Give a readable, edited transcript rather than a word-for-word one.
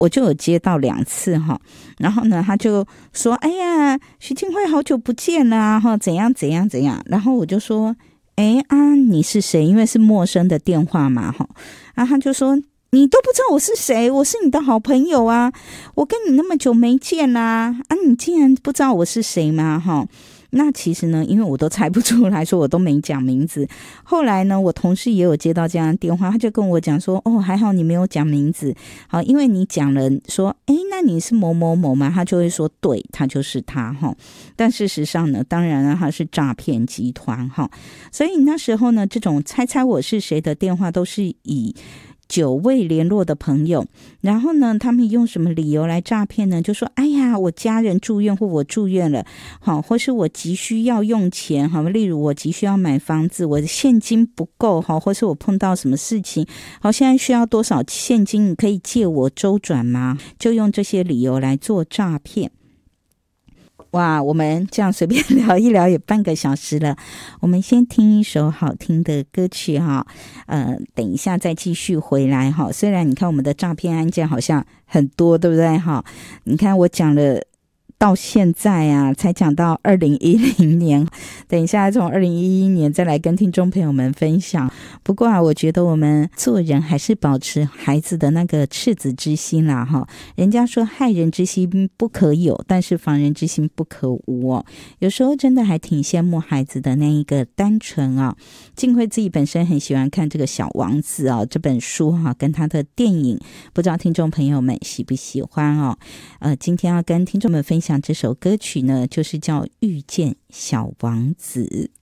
我就有接到2次哈，然后呢，他就说：“哎呀，许晋慧好久不见啦，哈，怎样怎样怎样。”然后我就说：“你是谁？”因为是陌生的电话嘛，哈。然后他就说：“你都不知道我是谁，我是你的好朋友啊，我跟你那么久没见啦，你竟然不知道我是谁吗？”哈。那其实呢，因为我都猜不出来，说我都没讲名字。后来呢，我同事也有接到这样的电话，他就跟我讲说：“哦，还好你没有讲名字，好，因为你讲了说，那你是某某某吗？”他就会说：“对，他就是他。”哈，但事实上呢，当然了，他是诈骗集团哈。所以那时候呢，这种猜猜我是谁的电话都是以久未联络的朋友，然后呢，他们用什么理由来诈骗呢？就说：“哎呀，我家人住院，或我住院了，好，或是我急需要用钱，好，例如我急需要买房子，我的现金不够，好，或是我碰到什么事情，好，现在需要多少现金，你可以借我周转吗？”就用这些理由来做诈骗。哇，我们这样随便聊一聊也半个小时了，我们先听一首好听的歌曲哈，等一下再继续回来哈。虽然你看我们的诈骗案件好像很多，对不对哈？你看我讲了到现在啊，才讲到2010年，等一下从2011年再来跟听众朋友们分享。不过我觉得我们做人还是保持孩子的那个赤子之心啦哈。人家说害人之心不可有，但是防人之心不可无哦。有时候真的还挺羡慕孩子的那一个单纯啊。晋慧自己本身很喜欢看这个小王子啊这本书哈，跟他的电影，不知道听众朋友们喜不喜欢哦。今天要跟听众们分享这首歌曲呢，就是叫《遇见小王子》。